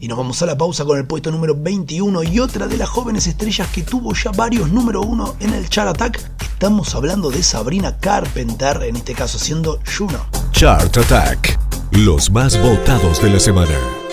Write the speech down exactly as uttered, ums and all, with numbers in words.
Y nos vamos a la pausa con el puesto número veintiuno y otra de las jóvenes estrellas que tuvo ya varios número uno en el Chart Attack. Estamos hablando de Sabrina Carpenter, en este caso siendo Juno. Chart Attack, los más votados de la semana.